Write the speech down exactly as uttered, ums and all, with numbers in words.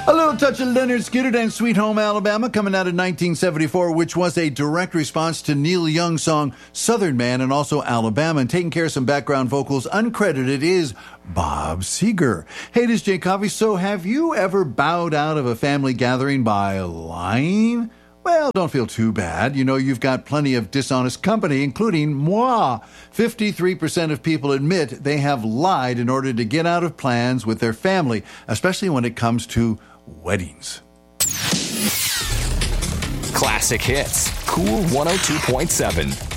A little touch of Leonard Skinner and Sweet Home Alabama coming out in nineteen seventy-four, which was a direct response to Neil Young's song Southern Man and also Alabama. And taking care of some background vocals uncredited is Bob Seger. Hey, this is Jay Coffey. So have you ever bowed out of a family gathering by lying? Well, don't feel too bad. You know, you've got plenty of dishonest company, including moi. fifty-three percent of people admit they have lied in order to get out of plans with their family, especially when it comes to weddings. Classic Hits, Cool one oh two point seven.